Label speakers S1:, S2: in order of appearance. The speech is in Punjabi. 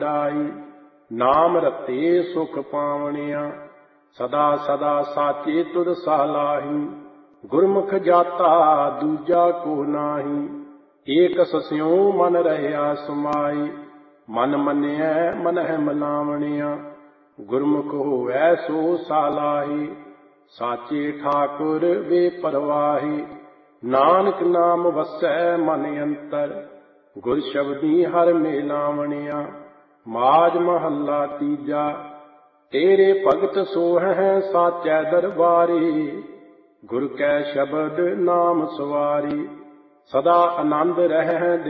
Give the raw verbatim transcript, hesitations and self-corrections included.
S1: ਵਡਾਈ। ਨਾਮ ਰਤੇ ਸੁਖ ਪਾਵਣਿਆ ਸਦਾ ਸਦਾ ਸਾਚੇ ਤੁਧ ਸਲਾਹੀ। ਗੁਰਮੁਖ ਜਾਤਾ ਦੂਜਾ ਕੋ ਨਾਹੀ ਏਕ ਸਸਿਉ ਮਨ ਰਹਿਆ ਸਮਾਈ। ਮਨ ਮੰਨਿਐ ਮਨਹਿ ਮਲਾਵਣਿਆ ਗੁਰਮੁਖ ਹੋਵੈ ਸੋ ਸਲਾਹੀ। ਸਾਚੇ ਠਾਕੁਰ ਵੇ ਪਰਵਾਹੀ ਨਾਨਕ ਨਾਮ ਵਸੈ ਮਨ ਅੰਤਰ। ਗੁਰ ਸ਼ਬਦੀ ਹਰਿ ਮਿਲਾਵਣਿਆ ਮਾਝ ਮਹੱਲਾ ਤੀਜਾ। ਤੇਰੇ ਭਗਤ ਸੋਹੈ ਸਾਚੈ ਦਰਬਾਰੀ ਗੁਰ ਕੈ ਸ਼ਬਦ ਨਾਮ ਸਵਾਰੀ। ਸਦਾ ਆਨੰਦ ਰਹਿ